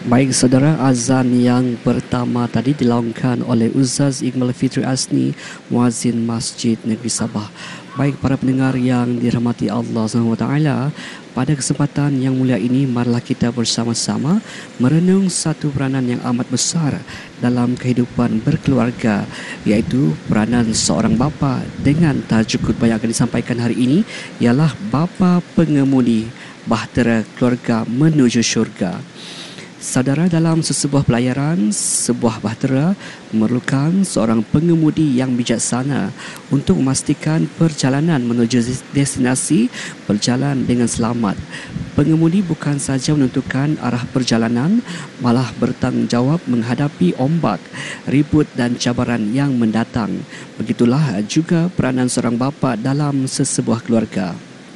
Baik saudara, azan yang pertama tadi dilaungkan oleh Ustaz Iqbal Fitri Asni, muazzin Masjid Negeri Sabah. Baik para pendengar yang dirahmati Allah SWT, pada kesempatan yang mulia ini marilah kita bersama-sama merenung satu peranan yang amat besar dalam kehidupan berkeluarga, iaitu peranan seorang bapa. Dengan tajuk khutbah yang akan disampaikan hari ini ialah Bapa Pengemudi, Bahtera Keluarga Menuju Syurga. Saudara, dalam sesebuah pelayaran, sebuah bahtera memerlukan seorang pengemudi yang bijaksana untuk memastikan perjalanan menuju destinasi berjalan dengan selamat. Pengemudi bukan sahaja menentukan arah perjalanan, malah bertanggungjawab menghadapi ombak, ribut dan cabaran yang mendatang. Begitulah juga peranan seorang bapa dalam sesebuah keluarga.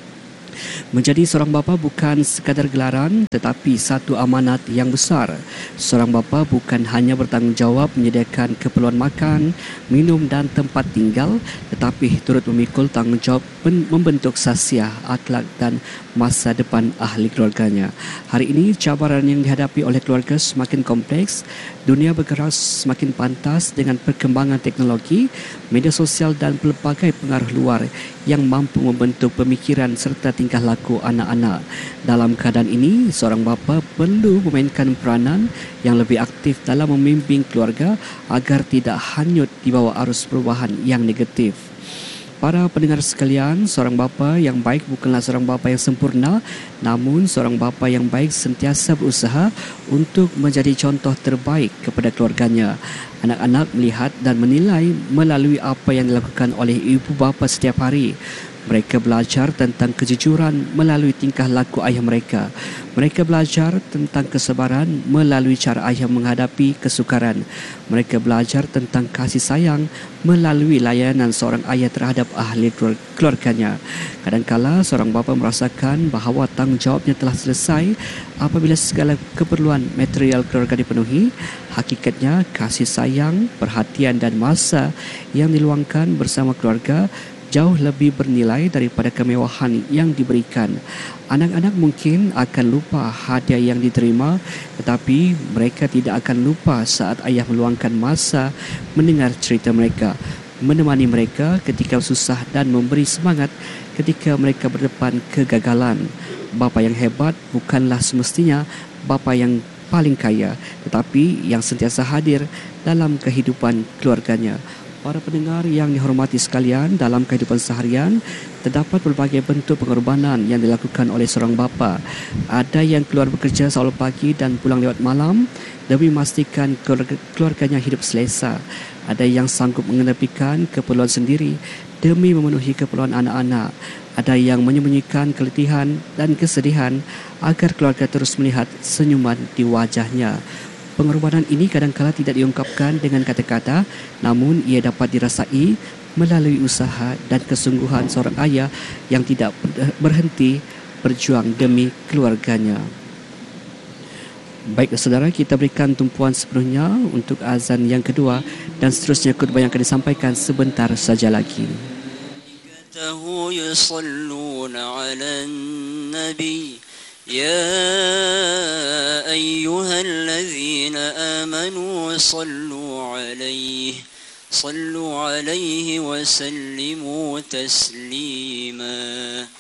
Menjadi seorang bapa bukan sekadar gelaran, tetapi satu amanat yang besar. Seorang bapa bukan hanya bertanggungjawab menyediakan keperluan makan, minum dan tempat tinggal, tetapi turut memikul tanggungjawab membentuk sasiah, akhlak dan masa depan ahli keluarganya. Hari ini cabaran yang dihadapi oleh keluarga semakin kompleks. Dunia bergerak semakin pantas dengan perkembangan teknologi, media sosial dan pelbagai pengaruh luar yang mampu membentuk pemikiran serta tingkah laku anak-anak. Dalam keadaan ini, seorang bapa perlu memainkan peranan yang lebih aktif dalam membimbing keluarga agar tidak hanyut di bawah arus perubahan yang negatif. Para pendengar sekalian, seorang bapa yang baik bukanlah seorang bapa yang sempurna, namun seorang bapa yang baik sentiasa berusaha untuk menjadi contoh terbaik kepada keluarganya. Anak-anak melihat dan menilai melalui apa yang dilakukan oleh ibu bapa setiap hari. Mereka belajar tentang kejujuran melalui tingkah laku ayah mereka. Mereka belajar tentang kesabaran melalui cara ayah menghadapi kesukaran. Mereka belajar tentang kasih sayang melalui layanan seorang ayah terhadap ahli keluarganya. Kadangkala seorang bapa merasakan bahawa tanggungjawabnya telah selesai apabila segala keperluan material keluarga dipenuhi. Hakikatnya kasih sayang, perhatian dan masa yang diluangkan bersama keluarga jauh lebih bernilai daripada kemewahan yang diberikan. Anak-anak mungkin akan lupa hadiah yang diterima, tetapi mereka tidak akan lupa saat ayah meluangkan masa mendengar cerita mereka, menemani mereka ketika susah dan memberi semangat ketika mereka berdepan kegagalan. Bapa yang hebat bukanlah semestinya bapa yang paling kaya, tetapi yang sentiasa hadir dalam kehidupan keluarganya. Para pendengar yang dihormati sekalian, dalam kehidupan seharian terdapat berbagai bentuk pengorbanan yang dilakukan oleh seorang bapa. Ada yang keluar bekerja seawal pagi dan pulang lewat malam demi memastikan keluarganya hidup selesa. Ada yang sanggup mengenepikan keperluan sendiri demi memenuhi keperluan anak-anak. Ada yang menyembunyikan keletihan dan kesedihan agar keluarga terus melihat senyuman di wajahnya. Pengorbanan ini kadang-kala tidak diungkapkan dengan kata-kata, namun ia dapat dirasai melalui usaha dan kesungguhan seorang ayah yang tidak berhenti berjuang demi keluarganya. Baik saudara, kita berikan tumpuan sepenuhnya untuk azan yang kedua dan seterusnya khutbah yang akan disampaikan sebentar saja lagi. يا أيها الذين آمنوا صلوا عليه وسلموا تسليما